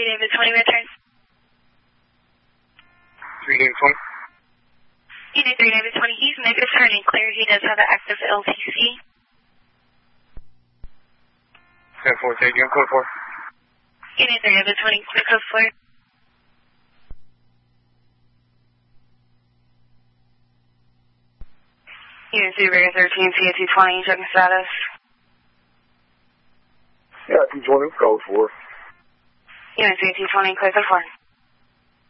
David 20 return. 3 David 20. Unit 3 David 20, he's negative turning clear. He does have an active LTC. 10-4, take you on code 4. Unit 3 David 20, clear code 4. Unit 3 Barrier 13, CA220, checking status. Yeah, 220, code 4. Unit 3 220, clear code 4.